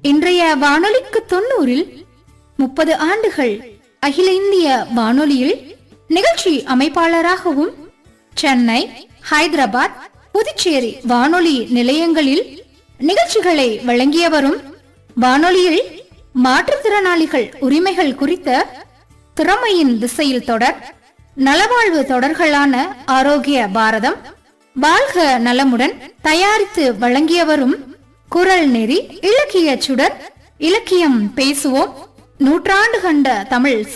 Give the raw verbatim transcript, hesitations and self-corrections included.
இன்றைய வானொலிக்கு தொண்ணூறில் முப்பது ஆண்டுகள் அகில இந்திய வானொலியில் நிகழ்ச்சி அமைப்பாளராகவும் சென்னை, ஹைதராபாத், புதுச்சேரி வானொலி நிலையங்களில் நிகழ்ச்சிகளை வழங்கியவரும், வானொலியில் மாற்றுத்திறனாளிகள் உரிமைகள் குறித்த திறமையின் திசையில் தொடர், நலவாழ்வு தொடர்களான ஆரோக்கிய பாரதம், வாழ்க நலமுடன் தயாரித்து வழங்கியவரும், குரல் நெறி, இலக்கிய சுடர், இலக்கியம் பேசுவோம், நூற்றாண்டு கண்ட தமிழ்